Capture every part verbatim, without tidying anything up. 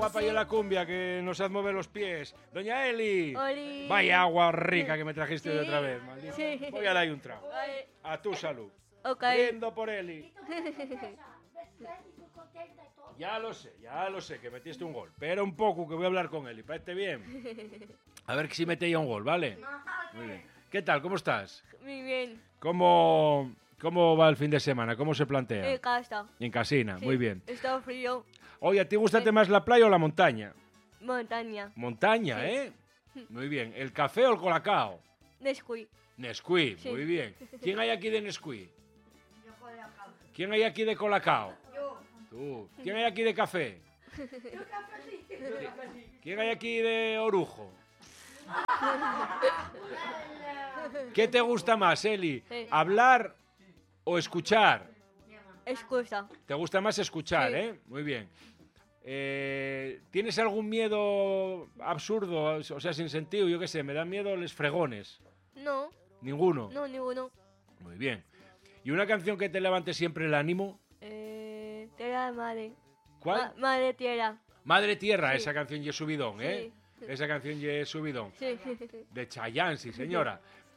Guapa y la cumbia que nos hace mover los pies. Doña Eli. Oli. Vaya agua rica que me trajiste Sí. de otra vez, maldita. Sí. Voy a darle un trago. Vale. A tu salud. Ok. Brindo por Eli. Ya lo sé, ya lo sé, que metiste un gol. Espera un poco que voy a hablar con Eli. ¿Parece bien? A ver si mete ya un gol, ¿vale? Muy bien. ¿Qué tal? ¿Cómo estás? Muy bien. ¿Cómo, cómo va el fin de semana? ¿Cómo se plantea? En casa. En casina, Sí. muy bien. Está frío. Oye, ¿a ti gusta Sí. más la playa o la montaña? Montaña. Montaña, Sí. ¿eh? Muy bien. ¿El café o el colacao? Nesquik. Nesquik, Sí. muy bien. ¿Quién hay aquí de Nesquik? ¿Quién hay aquí de colacao? Tú. ¿Quién hay aquí de café? ¿Quién hay aquí de orujo? ¿Qué te gusta más, Eli? Sí. ¿Hablar o escuchar? Excusa. ¿Te gusta más escuchar, Sí. eh? Muy bien. Eh, ¿Tienes algún miedo absurdo, o sea, sin sentido? Yo qué sé, me dan miedo los fregones. No. ¿Ninguno? No, ninguno. Muy bien. ¿Y una canción que te levante siempre el ánimo? Eh, tierra de madre. ¿Cuál? Ma- madre tierra. Madre Tierra, Sí. esa canción y subidón, ¿eh? Esa canción y subidón. Sí. De Chayanne, sí, señora.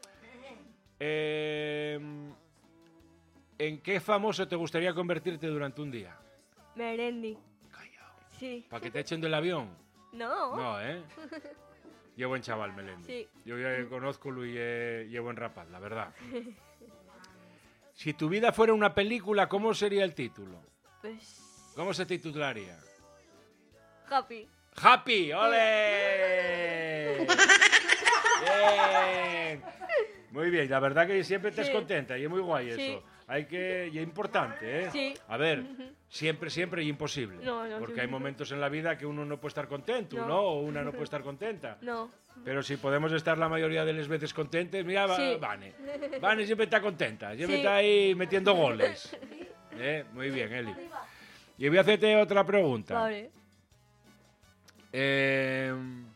Eh, ¿En qué famoso te gustaría convertirte durante un día? Merendi. Callao. Sí. ¿Para que te echen del avión? No. No, ¿eh? Yo buen chaval, Melendi. Sí. Yo ya conozco y eh, y buen rapaz, la verdad. Si tu vida fuera una película, ¿cómo sería el título? Pues. ¿Cómo se titularía? Happy. ¡Happy! ¡Ole! Bien. Muy bien, la verdad que siempre estás Sí. contenta y es muy guay Sí. eso. Hay que, y es importante, ¿eh? Sí. A ver, siempre, siempre y imposible. No, no, porque sí. hay momentos en la vida que uno no puede estar contento, No. ¿no? O una no puede estar contenta. No. Pero si podemos estar la mayoría de las veces contentes, mira, va- Sí. Vane. Vane siempre está contenta, siempre Sí. está ahí metiendo goles. ¿Eh? Muy bien, Eli. Y voy a hacerte otra pregunta. Vale. Eh,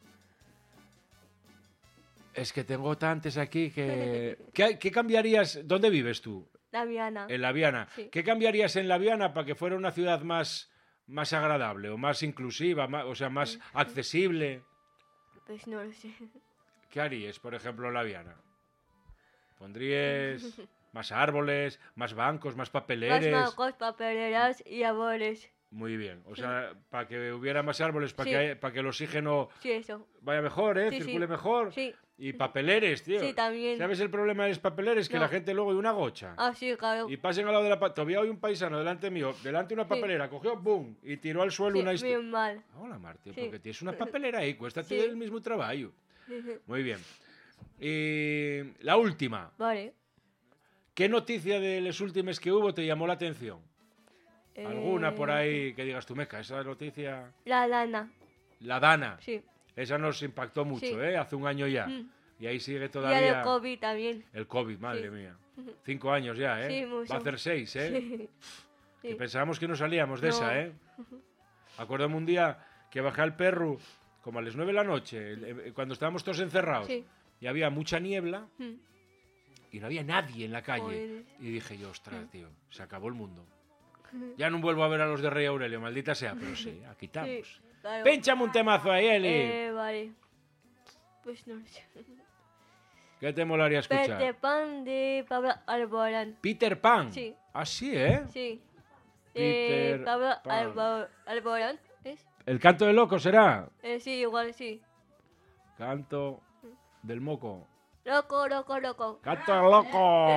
es que tengo tantas aquí que... ¿Qué, qué cambiarías? ¿Dónde vives tú? La Viana. En La Viana. Sí. ¿Qué cambiarías en La Viana para que fuera una ciudad más, más agradable o más inclusiva, más- o sea, más accesible? Pues no lo sé. ¿Qué harías, por ejemplo, en La Viana? ¿Pondrías más árboles, más bancos, más Más papeleres? bancos, papeleras y árboles. Muy bien. O sea, para que hubiera más árboles, para Sí. que, para que el oxígeno Sí, eso. vaya mejor, ¿eh? Sí, sí. Circule mejor. Sí. Y papeleres, tío. Sí, también. ¿Sabes el problema de los papeleres? Que No. la gente luego hay una gocha. Ah, sí, claro. Y pasen al lado de la... pa- Todavía hay un paisano delante mío, delante de una papelera, cogió, ¡boom! Y tiró al suelo Sí, una... histo- bien mal. Hola, Martín, Sí. porque tienes una papelera ahí, cuesta Sí. el mismo trabajo. Muy bien. Y la última. Vale. ¿Qué noticia de las últimas que hubo te llamó la atención? ¿Alguna Eh, por ahí que digas tú, meca, esa noticia? La lana. La Dana. Sí. Esa nos impactó mucho, Sí. ¿eh? Hace un año ya. Mm. Y ahí sigue Y el todavía... COVID también. El COVID, madre Sí. mía. Cinco años ya, ¿eh? Sí, mucho. Va a hacer seis, ¿eh? Sí. Que Sí. pensábamos que no salíamos de No. esa, ¿eh? Acuérdame un día que bajé al perro como a las nueve de la noche, el- eh, cuando estábamos todos encerrados, Sí. y había mucha niebla Mm. y no había nadie en la calle. Joder. Y dije yo, ostras, tío, se acabó el mundo. Ya no vuelvo a ver a los de Rey Aurelio, maldita sea, pero sí, aquí estamos. Sí, claro. Pénchame un temazo ahí, Eli. Eh, vale. Pues no lo sé. ¿Qué te molaría escuchar? Peter Pan de Pablo Alborán. Peter Pan. Sí. Ah, sí, ¿eh? Sí. Peter De Pablo Pan. Albo- Alborán. ¿Es? ¿El canto del loco será? Eh, sí, igual sí. Canto del moco. Loco, loco, loco. ¡Canto del loco!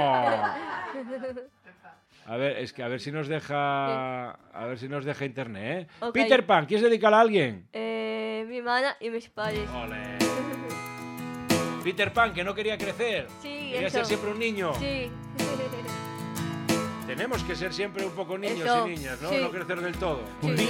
A ver, es que a ver si nos deja. A ver si nos deja internet, ¿eh? Ok. Peter Pan, ¿quieres dedicarla a alguien? Eh, mi hermana y mis padres. Ole. Peter Pan, que no quería crecer. Sí, Quería eso. ser siempre un niño. Sí. Tenemos que ser siempre un poco niños Eso, y niñas, ¿no? sí. No crecer del todo. Sí.